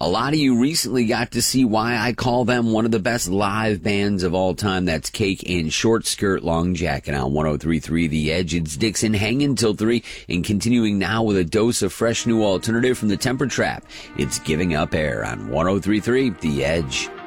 A lot of you recently got to see why I call them one of the best live bands of all time. That's Cake and Short Skirt Long Jacket on 103.3 The Edge. It's Dixon hanging till 3 and continuing now with a dose of fresh new alternative from the Temper Trap. It's Giving Up Air on 103.3 The Edge.